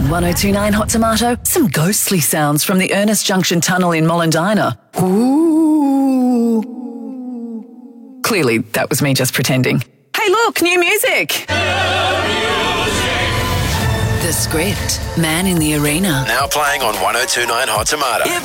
1029 Hot Tomato, some ghostly sounds from the Ernest Junction Tunnel in Mollendina. Ooh. Clearly, that was me just pretending. Hey, look, new music. The Script, Man in the Arena. Now playing on 1029 Hot Tomato.